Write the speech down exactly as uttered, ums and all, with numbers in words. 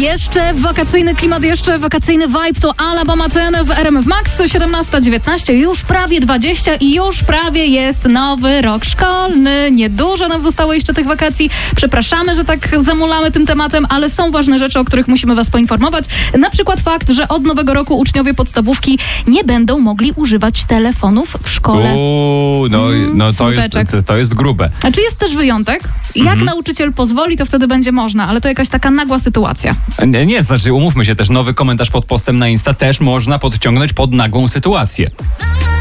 Jeszcze wakacyjny klimat, jeszcze wakacyjny vibe to Alabama ten w R M F Max, siedemnasta dziewiętnaście, już prawie dwadzieścia i już prawie jest nowy rok szkolny. Niedużo nam zostało jeszcze tych wakacji. Przepraszamy, że tak zamulamy tym tematem, ale są ważne rzeczy, o których musimy was poinformować. Na przykład fakt, że od nowego roku uczniowie podstawówki nie będą mogli używać telefonów w szkole. Uuu, no, Mm, no to, jest, to, to jest grube. A czy jest też wyjątek? Jak Mhm. nauczyciel pozwoli, to wtedy będzie można, ale to jakaś taka nagła sytuacja. Nie, nie, znaczy umówmy się też, nowy komentarz pod postem na Insta też można podciągnąć pod nagłą sytuację.